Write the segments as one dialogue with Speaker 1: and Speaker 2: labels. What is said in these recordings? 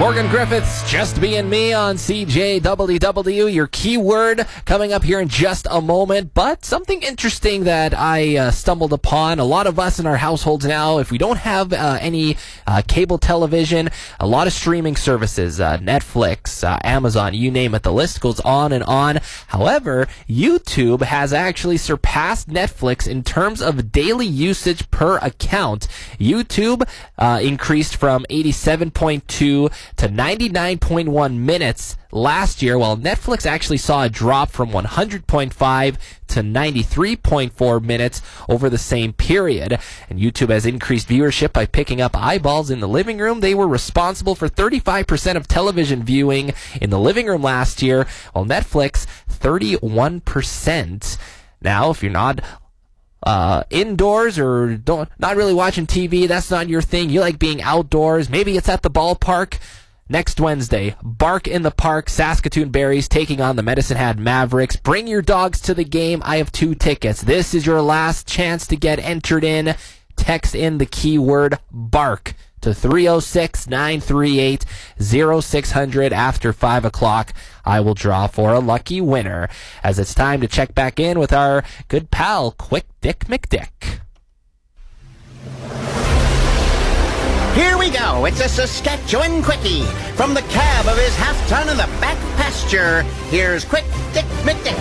Speaker 1: Morgan Griffiths, Just Being Me on CJWW. Your keyword coming up here in just a moment. But something interesting that I stumbled upon. A lot of us in our households now, if we don't have any cable television, a lot of streaming services, Netflix, Amazon, you name it. The list goes on and on. However, YouTube has actually surpassed Netflix in terms of daily usage per account. YouTube increased from 87.2 to 99.1 minutes last year, while Netflix actually saw a drop from 100.5 to 93.4 minutes over the same period. And YouTube has increased viewership by picking up eyeballs in the living room. They were responsible for 35% of television viewing in the living room last year, while Netflix 31%. Now, if you're not indoors or not really watching TV, that's not your thing, you like being outdoors, maybe it's at the ballpark. Next Wednesday, Bark in the Park, Saskatoon Berries taking on the Medicine Hat Mavericks. Bring your dogs to the game. I have 2 tickets. This is your last chance to get entered in. Text in the keyword BARK to 306-938-0600 after 5 o'clock. I will draw for a lucky winner, as it's time to check back in with our good pal, Quick Dick McDick.
Speaker 2: Here we go. It's a Saskatchewan quickie. From the cab of his half-ton in the back pasture, here's Quick Dick McDick.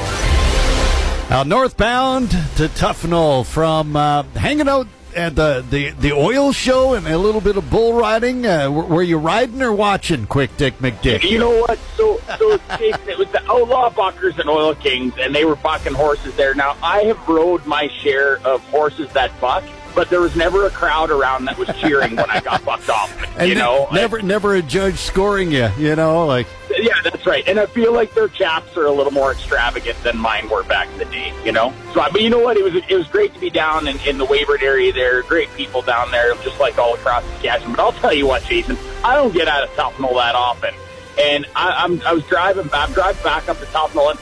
Speaker 3: Northbound to Tufnell from hanging out at the oil show and a little bit of bull riding. Were you riding or watching, Quick Dick McDick?
Speaker 4: You know what? So Jason, it was the Outlaw Buckers and Oil Kings, and they were bucking horses there. Now, I have rode my share of horses that buck, but there was never a crowd around that was cheering when I got bucked off.
Speaker 3: And never a judge scoring you. Yeah,
Speaker 4: that's right. And I feel like their chaps are a little more extravagant than mine were back in the day. So, but you know what? It was great to be down in the Weyburn area there. Great people down there, just like all across Saskatchewan. But I'll tell you what, Jason, I don't get out of Tufnell that often. And I'm driving back up to Tufnell, and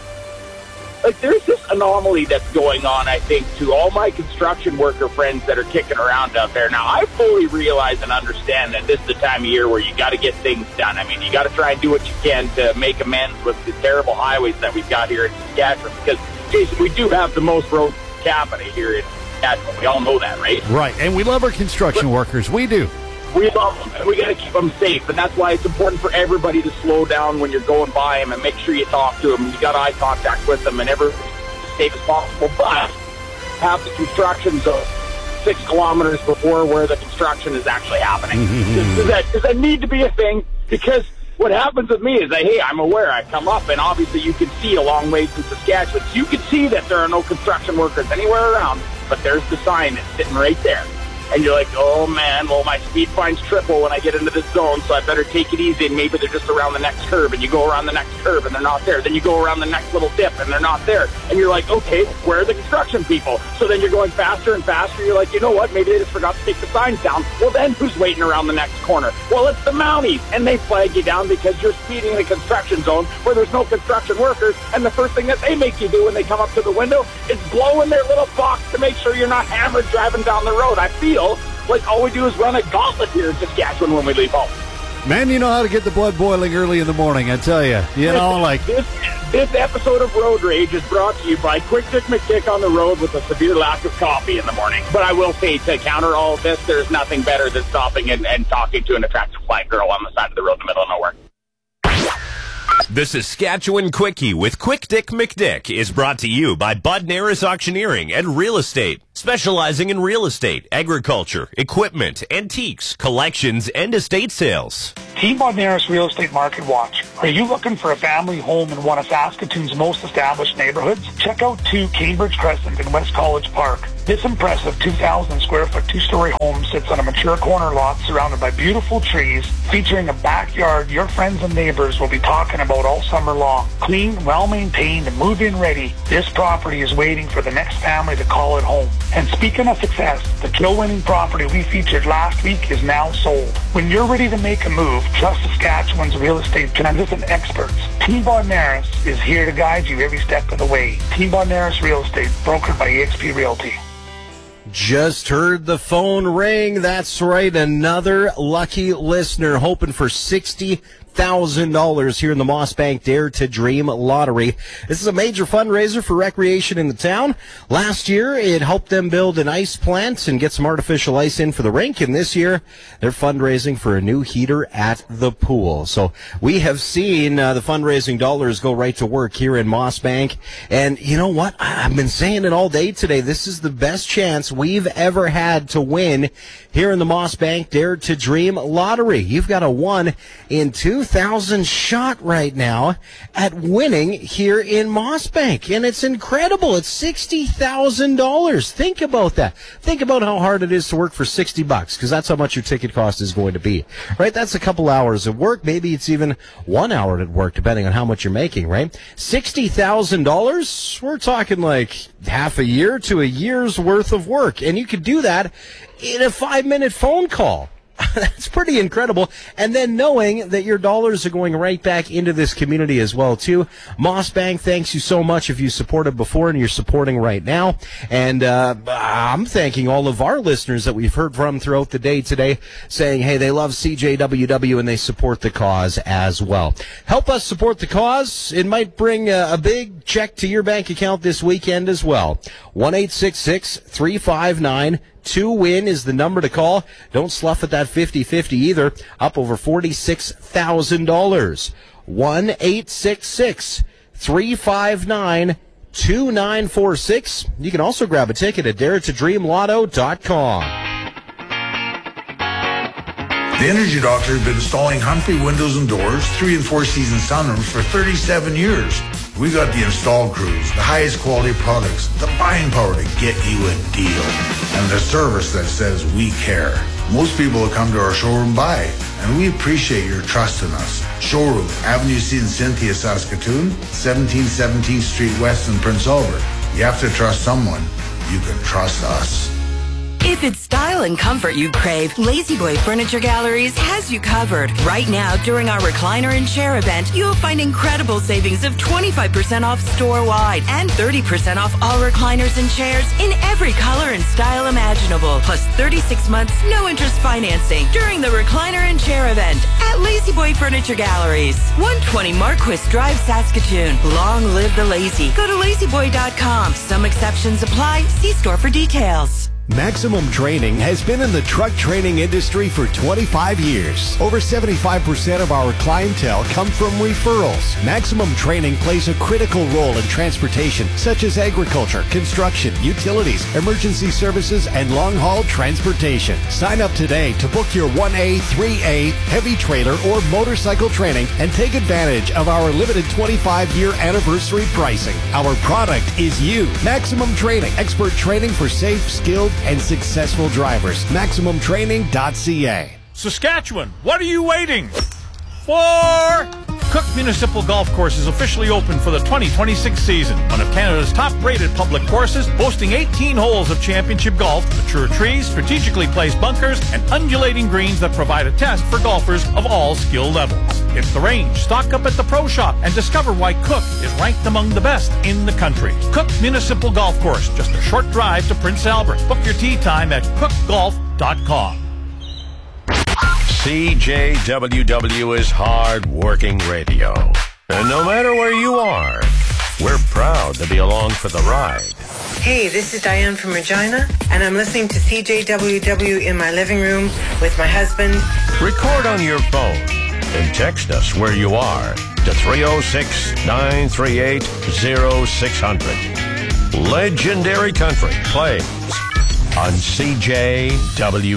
Speaker 4: there's this anomaly that's going on, I think, to all my construction worker friends that are kicking around out there. Now, I fully realize and understand that this is the time of year where you got to get things done. I mean, you got to try and do what you can to make amends with the terrible highways that we've got here in Saskatchewan. Because, Jason, we do have the most road capacity here in Saskatchewan. We all know that, right?
Speaker 3: Right, and we love our construction workers. We do.
Speaker 4: We love them, and we got to keep them safe, and that's why it's important for everybody to slow down when you're going by them and make sure you talk to them, and you got eye contact with them, and everybody's as safe as possible. But have the construction zone 6 kilometers before where the construction is actually happening. Does that need to be a thing? Because what happens with me is that, hey, I'm aware. I come up, and obviously you can see a long ways in Saskatchewan. So you can see that there are no construction workers anywhere around, but there's the sign that's sitting right there. And you're like, oh, man, well, my speed fine's triple when I get into this zone, so I better take it easy, and maybe they're just around the next curve, and you go around the next curve, and they're not there. Then you go around the next little dip, and they're not there. And you're like, okay, where are the construction people? So then you're going faster and faster. You're like, you know what? Maybe they just forgot to take the signs down. Well, then who's waiting around the next corner? Well, it's the Mounties, and they flag you down because you're speeding in a construction zone where there's no construction workers, and the first thing that they make you do when they come up to the window is blow in their little box to make sure you're not hammered driving down the road. I feel like all we do is run a gauntlet here in Saskatchewan when we leave home.
Speaker 3: Man, you know how to get the blood boiling early in the morning, I tell you.
Speaker 4: This episode of Road Rage is brought to you by Quick Dick McDick on the road with a severe lack of coffee in the morning. But I will say, to counter all of this, there's nothing better than stopping and talking to an attractive black girl on the side of the road in the middle of nowhere.
Speaker 5: The Saskatchewan Quickie with Quick Dick McDick is brought to you by Bud Naris Auctioneering and Real Estate, specializing in real estate, agriculture, equipment, antiques, collections, and estate sales.
Speaker 6: Team Bud Naris Real Estate Market Watch. Are you looking for a family home in one of Saskatoon's most established neighborhoods? Check out 2 Cambridge Crescent in West College Park. This impressive 2,000 square foot 2-story home sits on a mature corner lot surrounded by beautiful trees, featuring a backyard your friends and neighbors will be talking about all summer long. Clean, well-maintained, and move-in ready, this property is waiting for the next family to call it home. And speaking of success, the kill-winning property we featured last week is now sold. When you're ready to make a move, trust Saskatchewan's real estate transition experts. Team Bud Naris is here to guide you every step of the way. Team Bud Naris Real Estate, brokered by eXp Realty.
Speaker 7: Just heard the phone ring. That's right. Another lucky listener hoping for $60,000 here in the Moss Bank Dare to Dream Lottery. This is a major fundraiser for recreation in the town. Last year, it helped them build an ice plant and get some artificial ice in for the rink. And this year, they're fundraising for a new heater at the pool. So we have seen the fundraising dollars go right to work here in Moss Bank. And you know what? I've been saying it all day today. This is the best chance we've ever had to win here in the Moss Bank Dare to Dream Lottery. You've got a 1 in 2,000 shot right now at winning here in Moss Bank. And it's incredible. It's $60,000. Think about that. Think about how hard it is to work for $60, because that's how much your ticket cost is going to be, right? That's a couple hours of work. Maybe it's even 1 hour at work, depending on how much you're making, right? $60,000, we're talking like half a year to a year's worth of work. And you could do that in a 5-minute phone call. That's pretty incredible. And then knowing that your dollars are going right back into this community as well, too. Moss Bank, thanks you so much if you supported before and you're supporting right now. And I'm thanking all of our listeners that we've heard from throughout the day today saying, hey, they love CJWW and they support the cause as well. Help us support the cause. It might bring a big check to your bank account this weekend as well. 1-866-359 2WIN is the number to call. Don't slough at that 50-50 either. Up over $46,000. 1-866-359-2946. You can also grab a ticket at daretodreamlotto.com.
Speaker 8: The Energy Doctor has been installing Humphrey windows and doors, 3 and 4 season sunrooms for 37 years. We got the install crews, the highest quality products, the buying power to get you a deal, and the service that says we care. Most people will come to our showroom by, and we appreciate your trust in us. Showroom, Avenue C in Cynthia, Saskatoon, 1717th Street West in Prince Albert. You have to trust someone. You can trust us.
Speaker 9: If it's style and comfort you crave, Lazy Boy Furniture Galleries has you covered. Right now, during our recliner and chair event, you'll find incredible savings of 25% off store-wide and 30% off all recliners and chairs in every color and style imaginable. Plus 36 months, no interest financing during the recliner and chair event at Lazy Boy Furniture Galleries. 120 Marquis Drive, Saskatoon. Long live the lazy. Go to lazyboy.com. Some exceptions apply. See store for details.
Speaker 10: Maximum Training has been in the truck training industry for 25 years. Over 75% of our clientele come from referrals. Maximum Training plays a critical role in transportation, such as agriculture, construction, utilities, emergency services, and long-haul transportation. Sign up today to book your 1A, 3A, heavy trailer, or motorcycle training and take advantage of our limited 25-year anniversary pricing. Our product is you. Maximum Training. Expert training for safe, skilled, and successful drivers. MaximumTraining.ca.
Speaker 11: Saskatchewan, what are you waiting for? Cook Municipal Golf Course is officially open for the 2026 season. One of Canada's top-rated public courses, boasting 18 holes of championship golf, mature trees, strategically placed bunkers, and undulating greens that provide a test for golfers of all skill levels. Hit the range, stock up at the Pro Shop, and discover why Cook is ranked among the best in the country. Cook Municipal Golf Course, just a short drive to Prince Albert. Book your tee time at cookgolf.com.
Speaker 5: CJWW is hard-working radio. And no matter where you are, we're proud to be along for the ride.
Speaker 12: Hey, this is Diane from Regina, and I'm listening to CJWW in my living room with my husband.
Speaker 5: Record on your phone and text us where you are to 306-938-0600. Legendary Country plays on CJWW.